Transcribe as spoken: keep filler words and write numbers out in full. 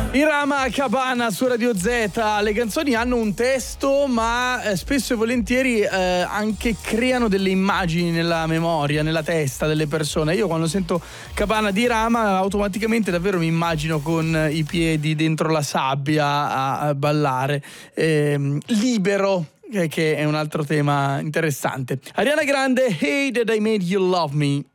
Irama Cabana su Radio Z. Le canzoni hanno un testo, ma eh, spesso e volentieri eh, anche creano delle immagini nella memoria, nella testa delle persone. Io quando sento Cabana di Irama automaticamente davvero mi immagino con i piedi dentro la sabbia a, a ballare eh, libero, che è un altro tema interessante. Ariana Grande, Hey That I Made You Love Me.